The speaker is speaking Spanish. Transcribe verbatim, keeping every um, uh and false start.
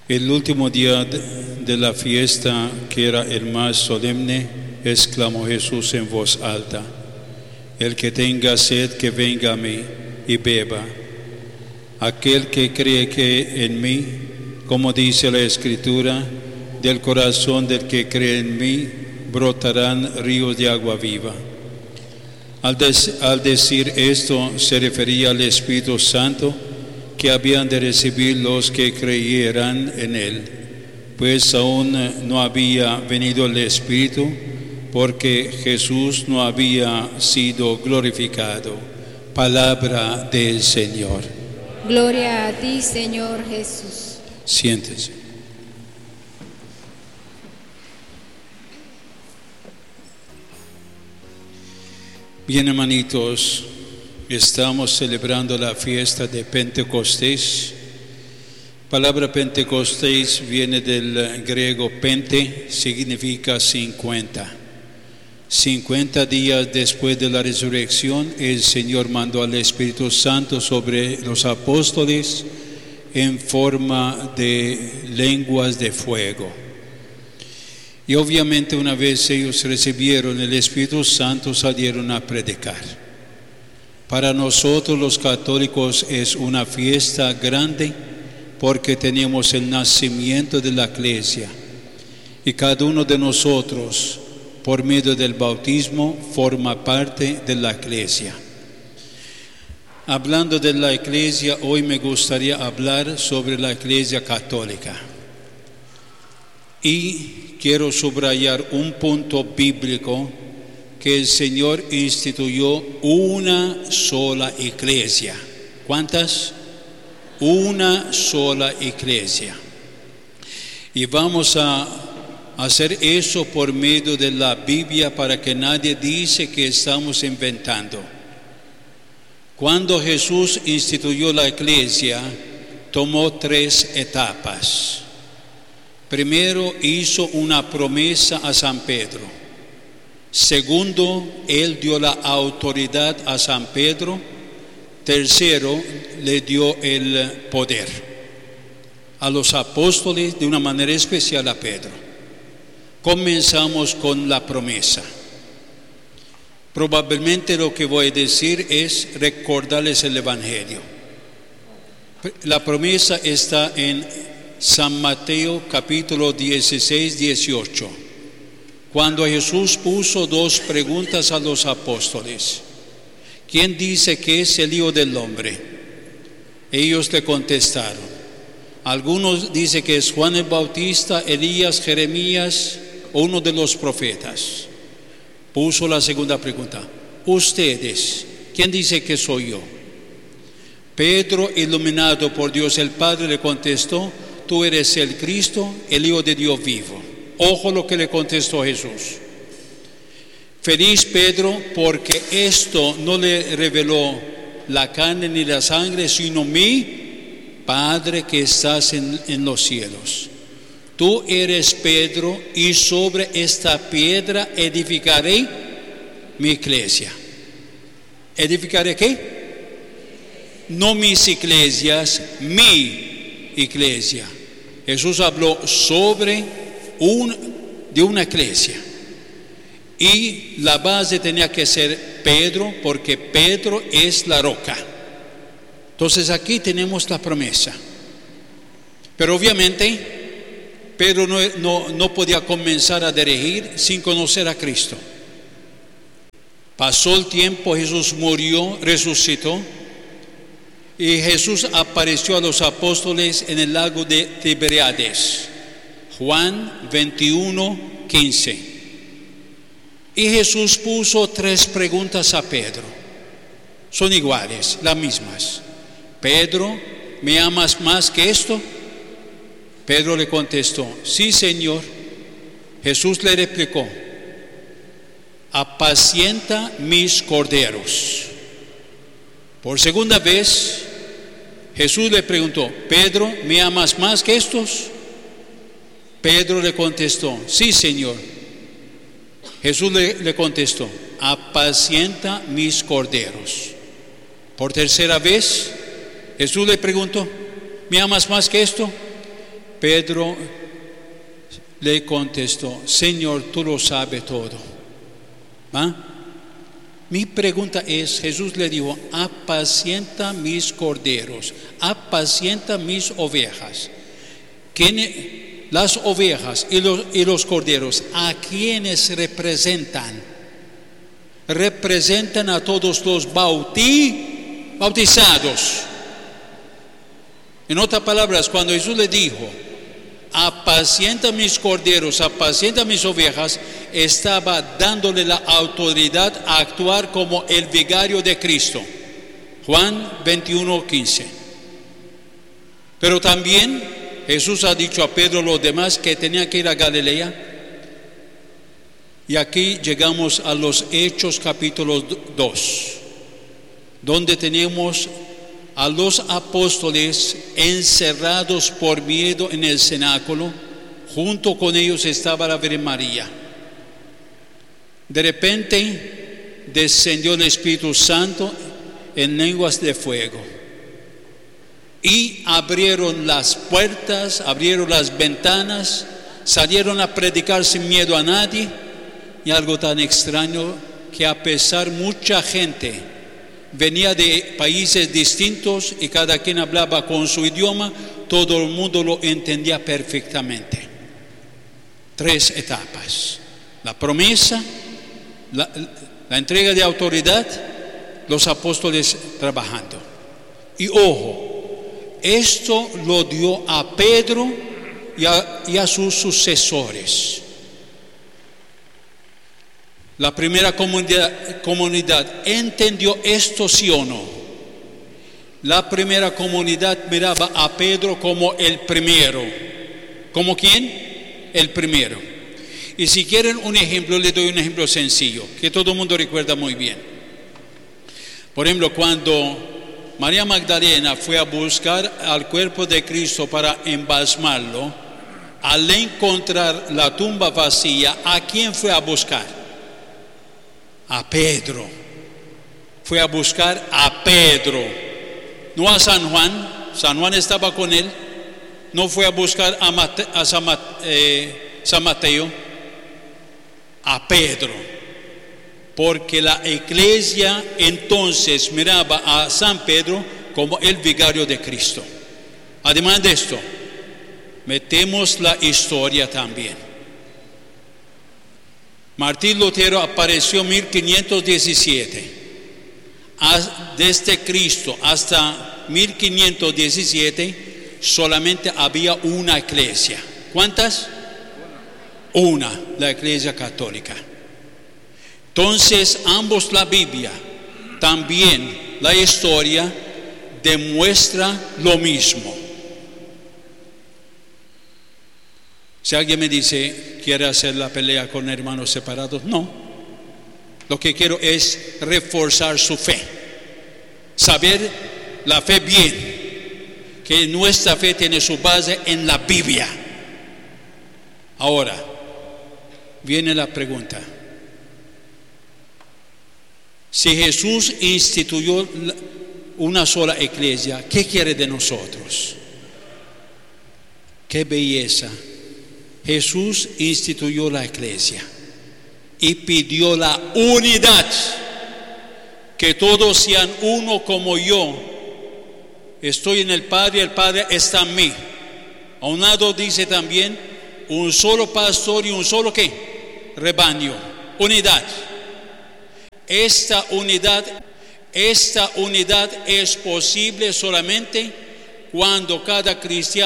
El último día de la fiesta, que era el más solemne, exclamó Jesús en voz alta: el que tenga sed, que venga a mí y beba. Aquel que cree que en mí, como dice la Escritura, del corazón del que cree en mí brotarán ríos de agua viva. Al, des- al decir esto, se refería al Espíritu Santo que habían de recibir los que creyeran en Él, pues aún no había venido el Espíritu, porque Jesús no había sido glorificado. Palabra del Señor. Gloria a ti, Señor Jesús. Siéntese. Bien, hermanitos, estamos celebrando la fiesta de Pentecostés. Palabra Pentecostés viene del griego pente, significa cincuenta. cincuenta días después de la resurrección, el Señor mandó al Espíritu Santo sobre los apóstoles en forma de lenguas de fuego. Y obviamente una vez ellos recibieron el Espíritu Santo, salieron a predicar. Para nosotros los católicos es una fiesta grande porque tenemos el nacimiento de la Iglesia. Y cada uno de nosotros, por medio del bautismo, forma parte de la Iglesia. Hablando de la Iglesia, hoy me gustaría hablar sobre la Iglesia católica. Y quiero subrayar un punto bíblico, que el Señor instituyó una sola iglesia. ¿Cuántas? Una sola iglesia. Y vamos a hacer eso por medio de la Biblia para que nadie dice que estamos inventando. Cuando Jesús instituyó la iglesia, tomó tres etapas. Primero, hizo una promesa a San Pedro. Segundo, Él dio la autoridad a San Pedro. Tercero, le dio el poder a los apóstoles, de una manera especial a Pedro. Comenzamos con la promesa. Probablemente lo que voy a decir es recordarles el Evangelio. La promesa está en San Mateo capítulo dieciséis, dieciocho. Cuando Jesús puso dos preguntas a los apóstoles: ¿quién dice que es el Hijo del Hombre? Ellos le contestaron. Algunos dicen que es Juan el Bautista, Elías, Jeremías o uno de los profetas. Puso la segunda pregunta: ustedes, ¿quién dice que soy yo? Pedro, iluminado por Dios el Padre, le contestó: tú eres el Cristo, el Hijo de Dios vivo. Ojo lo que le contestó Jesús. Feliz Pedro, porque esto no le reveló la carne ni la sangre, sino mi Padre que estás en, en los cielos. Tú eres Pedro, y sobre esta piedra edificaré mi iglesia. ¿Edificaré qué? No mis iglesias, mi iglesia. Jesús habló sobre un, de una iglesia. Y la base tenía que ser Pedro, porque Pedro es la roca. Entonces aquí tenemos la promesa. Pero obviamente Pedro no, no, no podía comenzar a dirigir sin conocer a Cristo. Pasó el tiempo, Jesús murió, resucitó, y Jesús apareció a los apóstoles en el lago de Tiberíades. Juan veintiuno, quince. Y Jesús puso tres preguntas a Pedro. Son iguales, las mismas. Pedro, ¿me amas más que esto? Pedro le contestó: sí, Señor. Jesús le replicó: apacienta mis corderos. Por segunda vez, Jesús le preguntó: Pedro, ¿me amas más que estos? Pedro le contestó: sí, Señor. Jesús le, le contestó: apacienta mis corderos. Por tercera vez, Jesús le preguntó: ¿me amas más que esto? Pedro le contestó: Señor, tú lo sabes todo. ¿Va? Mi pregunta es, Jesús le dijo: apacienta mis corderos, apacienta mis ovejas. ¿Quién, las ovejas y los, y los corderos, ¿a quiénes representan? Representan a todos los bauti, bautizados. En otras palabras, cuando Jesús le dijo: apacienta mis corderos, apacienta mis ovejas, estaba dándole la autoridad a actuar como el vicario de Cristo. Juan veintiuno, quince. Pero también Jesús ha dicho a Pedro los demás que tenía que ir a Galilea. Y aquí llegamos a los Hechos capítulo dos, donde tenemos a los apóstoles encerrados por miedo en el cenáculo. Junto con ellos estaba la Virgen María. De repente descendió el Espíritu Santo en lenguas de fuego y abrieron las puertas, abrieron las ventanas, salieron a predicar sin miedo a nadie. Y algo tan extraño, que a pesar mucha gente venía de países distintos y cada quien hablaba con su idioma, todo el mundo lo entendía perfectamente. Tres etapas: la promesa, la, la entrega de autoridad, los apóstoles trabajando. Y ojo, esto lo dio a Pedro y a, y a sus sucesores. La primera comunidad, comunidad entendió esto, sí o no. La primera comunidad miraba a Pedro como el primero. ¿Como quién? El primero. Y si quieren un ejemplo, les doy un ejemplo sencillo, que todo el mundo recuerda muy bien. Por ejemplo, cuando María Magdalena fue a buscar al cuerpo de Cristo para embalsamarlo, al encontrar la tumba vacía, ¿a quién fue a buscar? A Pedro. Fue a buscar a Pedro, no a San Juan. San Juan estaba con él. No fue a buscar a, Mate, a San, eh, San Mateo, a Pedro, porque la iglesia entonces miraba a San Pedro como el vicario de Cristo. Además de esto, metemos la historia también. Martín Lutero apareció en mil quinientos diecisiete. Desde Cristo hasta mil quinientos diecisiete solamente había una iglesia. ¿Cuántas? Una, la iglesia católica. Entonces, ambos, la Biblia, también la historia, demuestra lo mismo. Si alguien me dice, ¿quiere hacer la pelea con hermanos separados? No. Lo que quiero es reforzar su fe. Saber la fe bien. Que nuestra fe tiene su base en la Biblia. Ahora, viene la pregunta. Si Jesús instituyó una sola iglesia, ¿qué quiere de nosotros? ¡Qué belleza! Jesús instituyó la iglesia y pidió la unidad, que todos sean uno como yo estoy en el Padre, el Padre está en mí. A un lado dice también, un solo pastor y un solo ¿qué? Rebaño, unidad. Esta unidad, esta unidad es posible solamente cuando cada cristiano